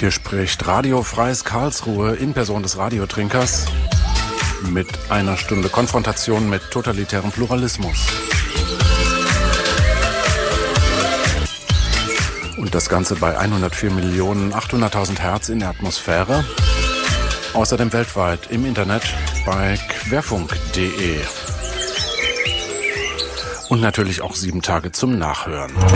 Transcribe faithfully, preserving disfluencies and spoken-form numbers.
Hier spricht Radio Freies Karlsruhe in Person des Radiotrinkers mit einer Stunde Konfrontation mit totalitärem Pluralismus. Und das Ganze bei hundertvier Millionen achthunderttausend Hertz in der Atmosphäre. Außerdem weltweit im Internet bei querfunk punkt de. Und natürlich auch sieben Tage zum Nachhören.